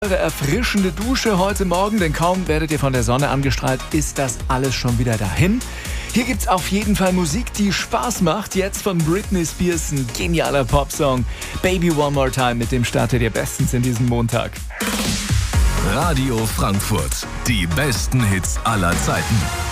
Eure erfrischende Dusche heute Morgen, denn kaum werdet ihr von der Sonne angestrahlt, ist das alles schon wieder dahin. Hier gibt's auf jeden Fall Musik, die Spaß macht. Jetzt von Britney Spears, ein genialer Popsong. Baby One More Time, mit dem startet ihr bestens in diesen Montag. Radio Frankfurt, die besten Hits aller Zeiten.